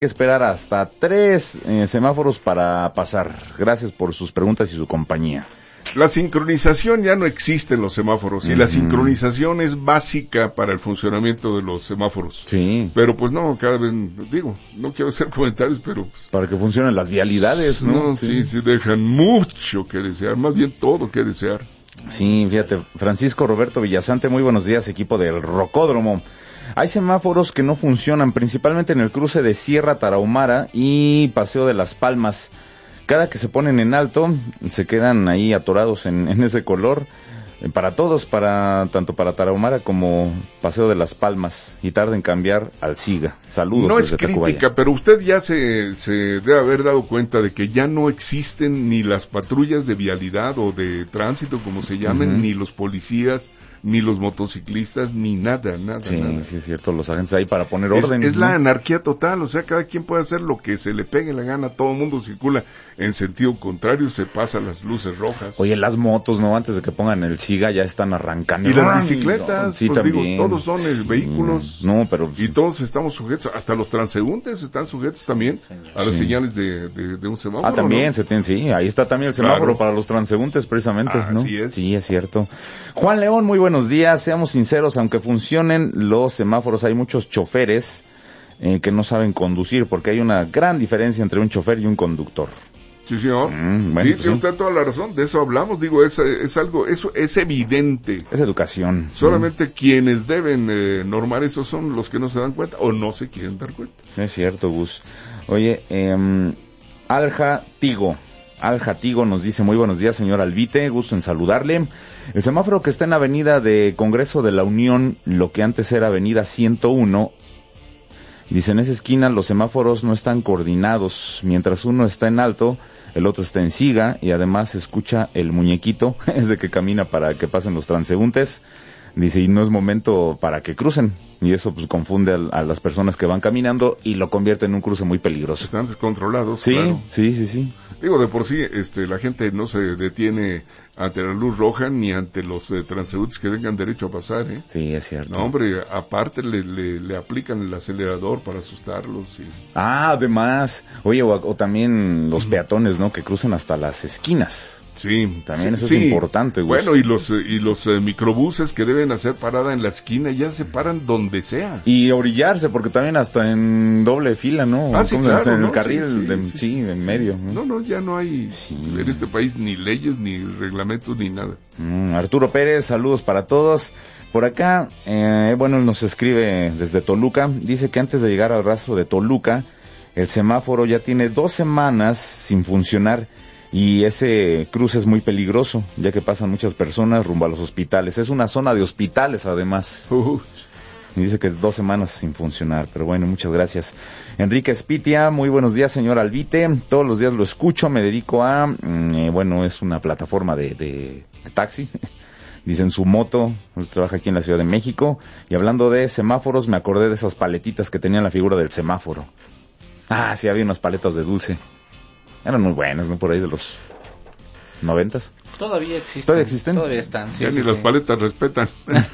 que esperar hasta 3 semáforos para pasar. Gracias por sus preguntas y su compañía. La sincronización ya no existe en los semáforos y la sincronización es básica para el funcionamiento de los semáforos. Sí. Pero pues no, cada vez, digo, no quiero hacer comentarios, pero... Pues, para que funcionen las vialidades, ¿no? No, sí, dejan mucho que desear, más bien todo que desear. Sí, fíjate, Francisco Roberto Villasante, muy buenos días, equipo del Rocódromo. Hay semáforos que no funcionan, principalmente en el cruce de Sierra Tarahumara y Paseo de las Palmas. Cada que se ponen en alto, se quedan ahí atorados en ese color, para todos, tanto para Tarahumara como Paseo de las Palmas, y tarda en cambiar al SIGA. Saludos. No es crítica, Tacubaya. Pero usted ya se debe haber dado cuenta de que ya no existen ni las patrullas de vialidad o de tránsito, como se llamen, ni los policías, ni los motociclistas, ni nada. Sí, es cierto, los agentes ahí para poner orden. Es la anarquía total, o sea, cada quien puede hacer lo que se le pegue la gana, todo el mundo circula en sentido contrario, se pasan las luces rojas. Oye, las motos, ¿no? Antes de que pongan el SIGA ya están arrancando. Y las bicicletas, sí, pues también. digo, todos son vehículos. No, pero... Y todos estamos sujetos, hasta los transeúntes están sujetos también a las señales de un semáforo. También, ¿no? Sí, ahí está también el semáforo para los transeúntes, precisamente, ¿no? Así es. Sí, es cierto. Juan León, muy buenos días. Seamos sinceros, aunque funcionen los semáforos, hay muchos choferes que no saben conducir, porque hay una gran diferencia entre un chofer y un conductor. Sí, señor. Bueno, sí, tiene usted toda la razón, de eso hablamos, digo, es algo, eso es evidente. Es educación. Solamente quienes deben normar eso son los que no se dan cuenta o no se quieren dar cuenta. Es cierto, Gus. Oye, Alja Tigo nos dice, muy buenos días, señor Albite, gusto en saludarle. El semáforo que está en la avenida de Congreso de la Unión, lo que antes era avenida 101, dice, en esa esquina los semáforos no están coordinados, mientras uno está en alto, el otro está en siga, y además se escucha el muñequito, es de que camina para que pasen los transeúntes. Dice, y no es momento para que crucen, y eso pues confunde a las personas que van caminando y lo convierte en un cruce muy peligroso. Están descontrolados, sí, claro. Sí. Digo, de por sí, la gente no se detiene ante la luz roja ni ante los transeúntes que tengan derecho a pasar, ¿eh? Sí, es cierto. No, hombre, aparte le aplican el acelerador para asustarlos. Y... además, oye, o también los peatones, ¿no? Que cruzan hasta las esquinas. Sí, también eso es importante, güey. Bueno, y los microbuses que deben hacer parada en la esquina ya se paran donde sea. Y orillarse, porque también hasta en doble fila, ¿no? Sí, claro, en ¿no? el carril, en medio. No, ya no hay en este país ni leyes, ni reglamentos, ni nada. Arturo Pérez, saludos para todos. Por acá, bueno, él nos escribe desde Toluca, dice que antes de llegar al rastro de Toluca, el semáforo ya tiene 2 semanas sin funcionar. Y ese cruce es muy peligroso, ya que pasan muchas personas rumbo a los hospitales. Es una zona de hospitales, además. Y dice que 2 semanas sin funcionar, pero bueno, muchas gracias. Enrique Espitia, muy buenos días, señor Albite. Todos los días lo escucho, me dedico a... bueno, es una plataforma de taxi. Dice en su moto, él trabaja aquí en la Ciudad de México. Y hablando de semáforos, me acordé de esas paletitas que tenían la figura del semáforo. Sí, había unas paletas de dulce. Eran muy buenas, ¿no? Por ahí de los 90s. Todavía existen. ¿Todavía existen? Todavía están. Sí, ya ni las paletas respetan.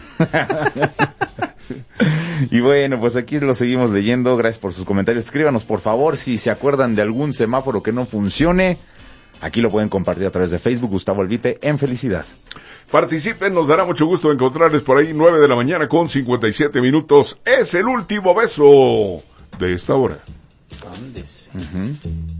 Y bueno, pues aquí lo seguimos leyendo. Gracias por sus comentarios. Escríbanos, por favor, si se acuerdan de algún semáforo que no funcione. Aquí lo pueden compartir a través de Facebook. Gustavo Albite, en felicidad. Participen, nos dará mucho gusto encontrarles por ahí 9 de la mañana con 57 minutos. Es el último beso de esta hora. Ándese.